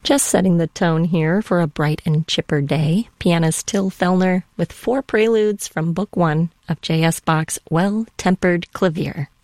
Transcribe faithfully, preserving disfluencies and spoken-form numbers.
Just setting the tone here for a bright and chipper day, pianist Till Fellner with four preludes from Book One of J S. Bach's Well-Tempered Clavier.